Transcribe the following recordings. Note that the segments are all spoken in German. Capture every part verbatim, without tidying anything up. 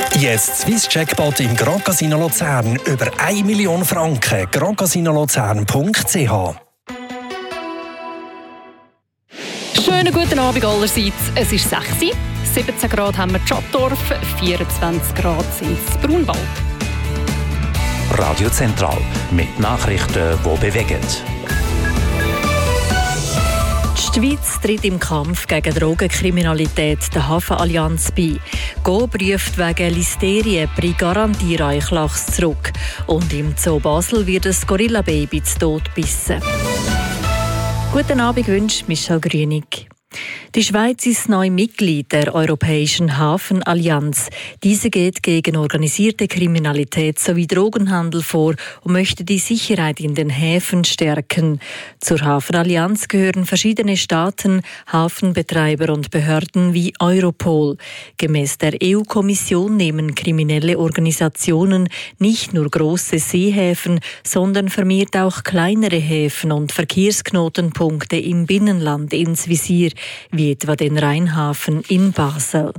Jetzt Swiss Jackpot im Grand Casino Luzern. Über eine Million Franken. grand casino luzern punkt c h. Schönen guten Abend allerseits. Es ist sechs Uhr. siebzehn Grad haben wir Schattdorf, vierundzwanzig Grad sind es Brunwald. Radio Zentral mit Nachrichten, die bewegen. Die Schweiz tritt im Kampf gegen Drogenkriminalität der Hafenallianz bei. Go prüft wegen Listerien bei Garantierauchlachs zurück. Und im Zoo Basel wird ein Gorilla-Baby zu Tod gebissen. Guten Abend wünscht Michel Grünig. Die Schweiz ist neu Mitglied der Europäischen Hafenallianz. Diese geht gegen organisierte Kriminalität sowie Drogenhandel vor und möchte die Sicherheit in den Häfen stärken. Zur Hafenallianz gehören verschiedene Staaten, Hafenbetreiber und Behörden wie Europol. Gemäß der E U-Kommission nehmen kriminelle Organisationen nicht nur große Seehäfen, sondern vermehrt auch kleinere Häfen und Verkehrsknotenpunkte im Binnenland ins Visier, wie etwa den Rheinhafen in Basel.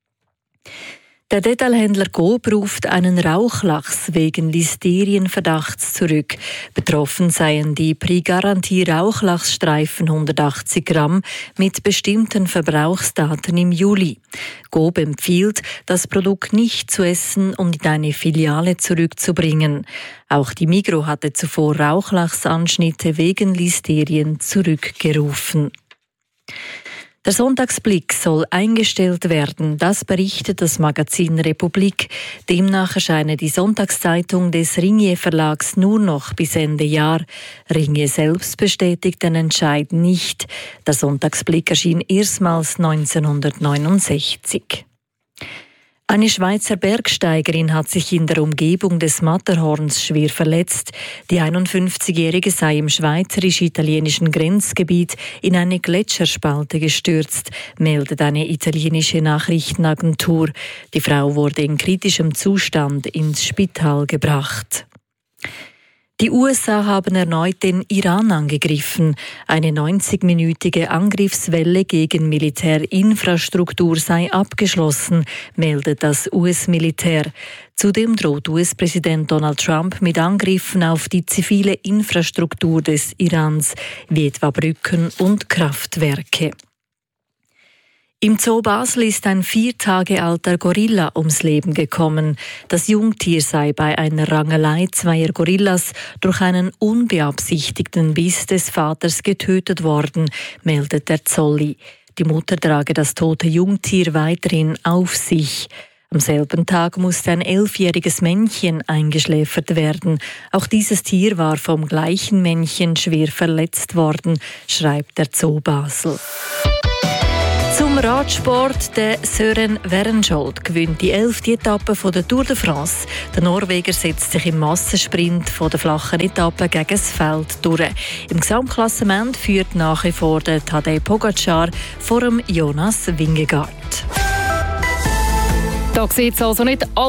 Der Detailhändler Coop ruft einen Rauchlachs wegen Listerienverdachts zurück. Betroffen seien die Prix Garantie Rauchlachsstreifen hundertachtzig Gramm mit bestimmten Verbrauchsdaten im Juli. Coop empfiehlt, das Produkt nicht zu essen und in eine Filiale zurückzubringen. Auch die Migros hatte zuvor Rauchlachsanschnitte wegen Listerien zurückgerufen. Der Sonntagsblick soll eingestellt werden, das berichtet das Magazin Republik. Demnach erscheine die Sonntagszeitung des Ringier Verlags nur noch bis Ende Jahr. Ringier selbst bestätigt den Entscheid nicht. Der Sonntagsblick erschien erstmals neunzehnhundertneunundsechzig. Eine Schweizer Bergsteigerin hat sich in der Umgebung des Matterhorns schwer verletzt. Die einundfünfzigjährige sei im schweizerisch-italienischen Grenzgebiet in eine Gletscherspalte gestürzt, meldet eine italienische Nachrichtenagentur. Die Frau wurde in kritischem Zustand ins Spital gebracht. Die U S A haben erneut den Iran angegriffen. Eine neunzigminütige Angriffswelle gegen Militärinfrastruktur sei abgeschlossen, meldet das U S-Militär. Zudem droht U S-Präsident Donald Trump mit Angriffen auf die zivile Infrastruktur des Irans, wie etwa Brücken und Kraftwerke. Im Zoo Basel ist ein vier Tage alter Gorilla ums Leben gekommen. Das Jungtier sei bei einer Rangelei zweier Gorillas durch einen unbeabsichtigten Biss des Vaters getötet worden, meldet der Zolli. Die Mutter trage das tote Jungtier weiterhin auf sich. Am selben Tag musste ein elfjähriges Männchen eingeschläfert werden. Auch dieses Tier war vom gleichen Männchen schwer verletzt worden, schreibt der Zoo Basel. Zum Radsport, der Søren Werenskiold gewinnt die elfte Etappe von der Tour de France. Der Norweger setzt sich im Massensprint von der flachen Etappe gegen das Feld durch. Im Gesamtklassement führt nach wie vor der Tadej Pogacar vor dem Jonas Vingegaard. Da sieht es also nicht